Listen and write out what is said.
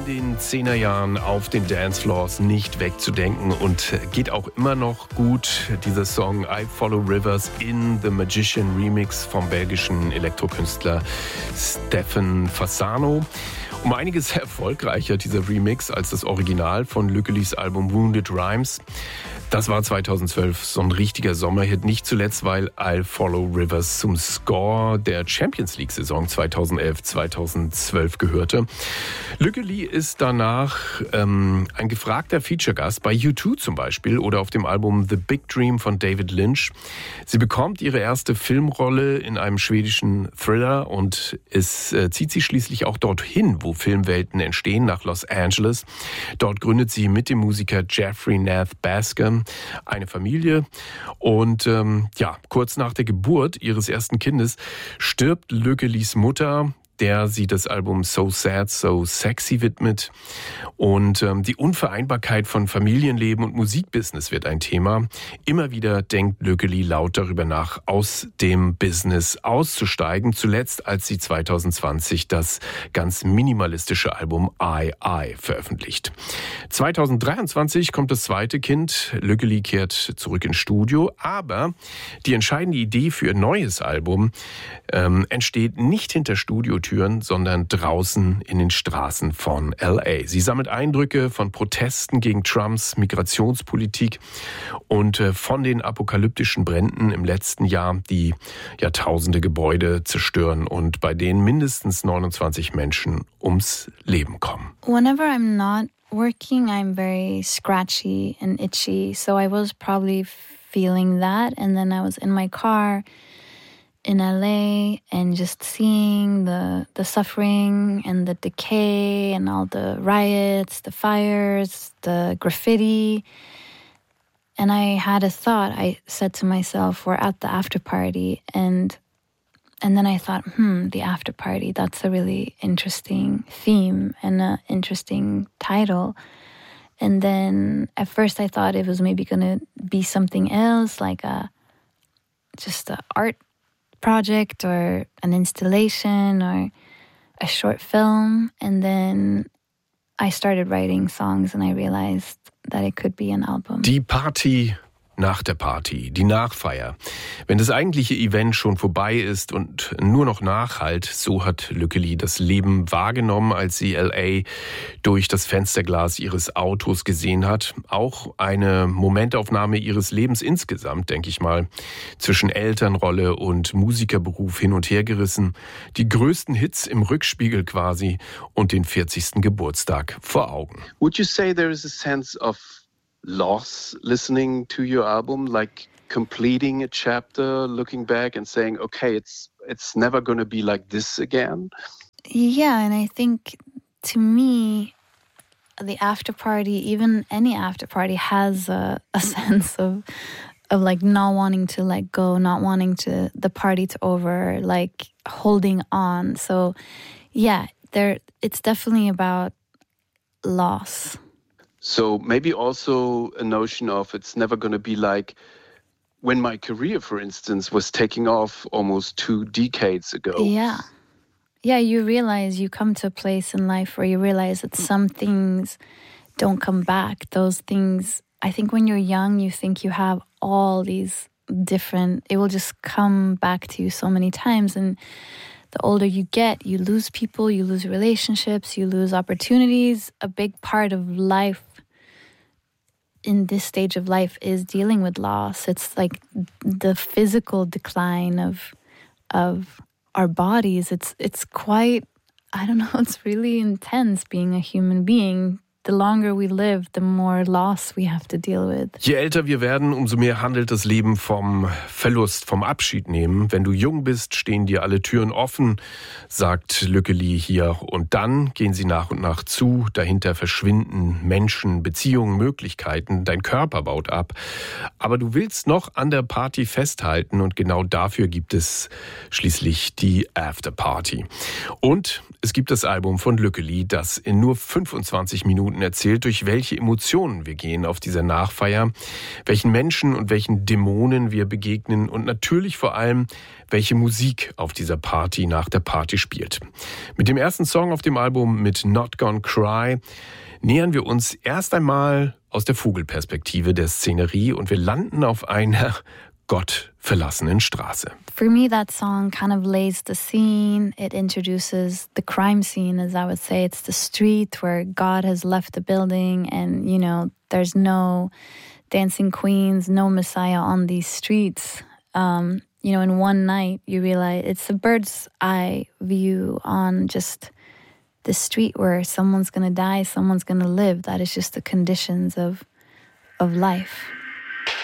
den 10er Jahren auf den Dancefloors nicht wegzudenken und geht auch immer noch gut. Dieser Song I Follow Rivers in The Magician Remix vom belgischen Elektrokünstler Stefan Fasano. Um einiges erfolgreicher dieser Remix als das Original von Lückelis Album Wounded Rhymes. Das war 2012 so ein richtiger Sommerhit, nicht zuletzt, weil I'll Follow Rivers zum Score der Champions League-Saison 2011-2012 gehörte. Lückeli ist danach ein gefragter Feature-Gast bei U2 zum Beispiel oder auf dem Album The Big Dream von David Lynch. Sie bekommt ihre erste Filmrolle in einem schwedischen Thriller und es zieht sie schließlich auch dorthin, wo Filmwelten entstehen, nach Los Angeles. Dort gründet sie mit dem Musiker Jeffrey Nath Basker eine Familie und kurz nach der Geburt ihres ersten Kindes stirbt Lückelis Mutter, der sie das Album So Sad, So Sexy widmet. Und die Unvereinbarkeit von Familienleben und Musikbusiness wird ein Thema. Immer wieder denkt Lückeli laut darüber nach, aus dem Business auszusteigen. Zuletzt, als sie 2020 das ganz minimalistische Album I veröffentlicht. 2023 kommt das zweite Kind. Lückeli kehrt zurück ins Studio. Aber die entscheidende Idee für ihr neues Album entsteht nicht hinter Studiotüren, sondern draußen in den Straßen von L.A. Sie sammelt Eindrücke von Protesten gegen Trumps Migrationspolitik und von den apokalyptischen Bränden im letzten Jahr, die Jahrtausende Gebäude zerstören und bei denen mindestens 29 Menschen ums Leben kommen. Whenever I'm not working, I'm very scratchy and itchy, so I was probably feeling that, and then I was in my car in LA and just seeing the suffering and the decay and all the riots, the fires, the graffiti. And I had a thought. I said to myself, we're at the after party. And then I thought, the after party, that's a really interesting theme and an interesting title. And then at first I thought it was maybe going to be something else, like just a art project or an installation or a short film. And then I started writing songs and I realized that it could be an album. Die Party nach der Party, die Nachfeier. Wenn das eigentliche Event schon vorbei ist und nur noch nachhallt, so hat Lückeli das Leben wahrgenommen, als sie L.A. durch das Fensterglas ihres Autos gesehen hat. Auch eine Momentaufnahme ihres Lebens insgesamt, denke ich mal. Zwischen Elternrolle und Musikerberuf hin und her gerissen. Die größten Hits im Rückspiegel quasi und den 40. Geburtstag vor Augen. Would you say there is a sense of loss listening to your album, like completing a chapter, looking back and saying, okay, it's never going to be like this again? Yeah, and I think to me, the after party, even any after party, has a sense of like not wanting to let go, not wanting to the party to over, like holding on. So yeah, it's definitely about loss. So maybe also a notion of it's never going to be like when my career, for instance, was taking off almost 2 decades ago. Yeah. Yeah, you realize you come to a place in life where you realize that some things don't come back. Those things, I think when you're young, you think you have all these different, it will just come back to you so many times. And the older you get, you lose people, you lose relationships, you lose opportunities. A big part of life in this stage of life is dealing with loss. It's like the physical decline of our bodies. It's quite, I don't know, it's really intense being a human being. The longer we live, the more loss we have to deal with. Je älter wir werden, umso mehr handelt das Leben vom Verlust, vom Abschied nehmen. Wenn du jung bist, stehen dir alle Türen offen, sagt Lückeli hier. Und dann gehen sie nach und nach zu. Dahinter verschwinden Menschen, Beziehungen, Möglichkeiten. Dein Körper baut ab. Aber du willst noch an der Party festhalten. Und genau dafür gibt es schließlich die Afterparty. Und es gibt das Album von Lückeli, das in nur 25 Minuten Hintergründen erzählt, durch welche Emotionen wir gehen auf dieser Nachfeier, welchen Menschen und welchen Dämonen wir begegnen und natürlich vor allem, welche Musik auf dieser Party nach der Party spielt. Mit dem ersten Song auf dem Album, mit Not Gonna Cry, nähern wir uns erst einmal aus der Vogelperspektive der Szenerie und wir landen auf einer gottverlassenen Straße. For me, that song kind of lays the scene. It introduces the crime scene, as I would say. It's the street where God has left the building and, you know, there's no dancing queens, no Messiah on these streets. You know, in one night, you realize it's a bird's eye view on just the street where someone's going to die, someone's going to live. That is just the conditions of life.